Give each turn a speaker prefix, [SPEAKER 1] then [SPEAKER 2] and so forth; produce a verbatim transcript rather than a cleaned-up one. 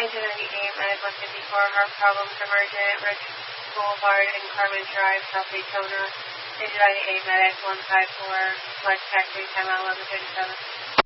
[SPEAKER 1] two ninety-eight, Medic one fifty-four, heart problems emergent, Rich Boulevard and Carmen Drive, South Daytona. two ninety-eight, Medic one five four, Flex Factory, time out eleven thirty-seven.